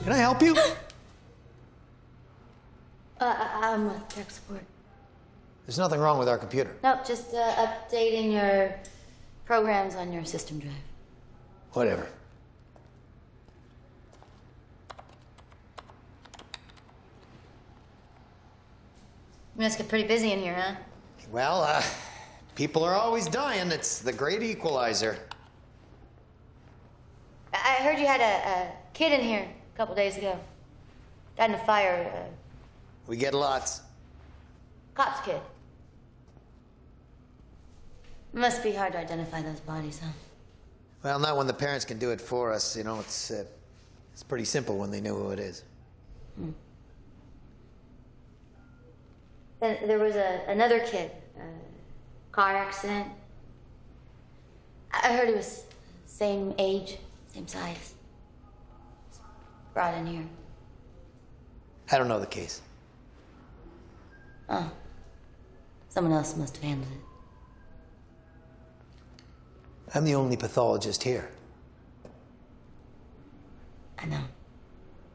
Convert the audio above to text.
Can I help you? I'm with tech support. There's nothing wrong with our computer. Nope, just updating your programs on your system drive. Whatever. You must get pretty busy in here, huh? Well, people are always dying. It's the great equalizer. I heard you had a kid in here a couple days ago. Died in a fire. We get lots. Cop's kid. Must be hard to identify those bodies, huh? Well, not when the parents can do it for us. You know, it's pretty simple when they know who it is. Hmm. Then there was another kid, car accident. I heard he was same age, same size. Brought in here. I don't know the case. Oh. Someone else must have handled it. I'm the only pathologist here.